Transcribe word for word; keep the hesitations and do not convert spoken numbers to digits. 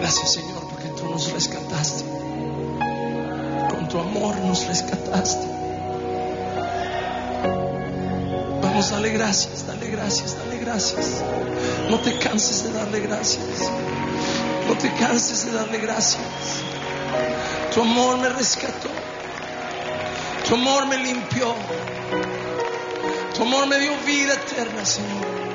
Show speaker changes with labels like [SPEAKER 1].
[SPEAKER 1] Gracias, Señor, porque tú nos rescataste. Con tu amor nos rescataste. Vamos, dale gracias, dale gracias, dale gracias. No te canses de darle gracias. No te canses de darle gracias. Tu amor me rescató. Tu amor me limpió. Tu amor me dio vida eterna, Señor.